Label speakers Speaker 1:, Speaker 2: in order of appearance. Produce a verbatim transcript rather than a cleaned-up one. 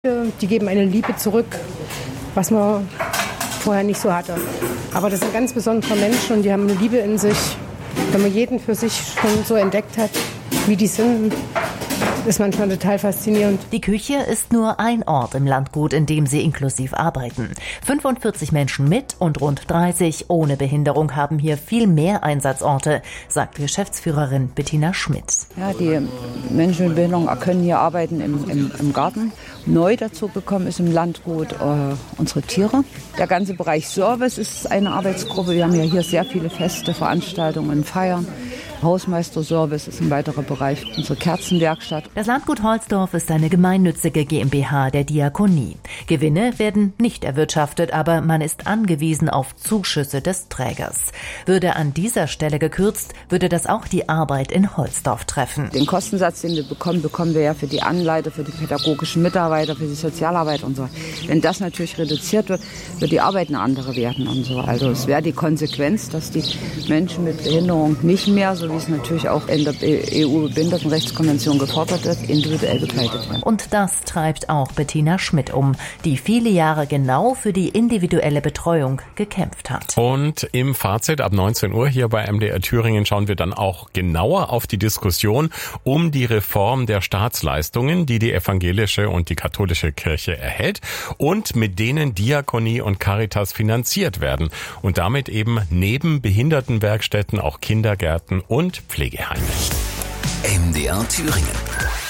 Speaker 1: Die geben eine Liebe zurück, was man vorher nicht so hatte. Aber das sind ganz besondere Menschen und die haben eine Liebe in sich. Wenn man jeden für sich schon so entdeckt hat, wie die sind, ist manchmal total faszinierend.
Speaker 2: Die Küche ist nur ein Ort im Landgut, in dem sie inklusiv arbeiten. fünfundvierzig Menschen mit und rund dreißig ohne Behinderung haben hier viel mehr Einsatzorte, sagt Geschäftsführerin Bettina Schmidt.
Speaker 3: Ja, die Menschen mit Behinderung können hier arbeiten im, im, im Garten. Neu dazu gekommen ist im Landgut äh, unsere Tiere. Der ganze Bereich Service ist eine Arbeitsgruppe. Wir haben ja hier sehr viele Feste, Veranstaltungen, Feiern. Hausmeisterservice ist ein weiterer Bereich, unsere Kerzenwerkstatt.
Speaker 2: Das Landgut Holzdorf ist eine gemeinnützige GmbH der Diakonie. Gewinne werden nicht erwirtschaftet, aber man ist angewiesen auf Zuschüsse des Trägers. Würde an dieser Stelle gekürzt, würde das auch die Arbeit in Holzdorf treffen.
Speaker 3: Den Kostensatz, den wir bekommen, bekommen wir ja für die Anleiter, für die pädagogischen Mitarbeiter, für die Sozialarbeit und so. Wenn das natürlich reduziert wird, wird die Arbeit eine andere werden und so. Also es wäre die Konsequenz, dass die Menschen mit Behinderung nicht mehr, so wie es natürlich auch in der E U-Behindertenrechtskonvention gefordert wird, individuell begleitet werden.
Speaker 2: Und das treibt auch Bettina Schmidt um, die viele Jahre genau für die individuelle Betreuung gekämpft hat.
Speaker 4: Und im Fazit ab neunzehn Uhr hier bei M D R Thüringen schauen wir dann auch genauer auf die Diskussion um die Reform der Staatsleistungen, die die evangelische und die katholische Kirche erhält und mit denen Diakonie und Caritas finanziert werden und damit eben neben Behindertenwerkstätten auch Kindergärten und Pflegeheime.
Speaker 5: M D R Thüringen.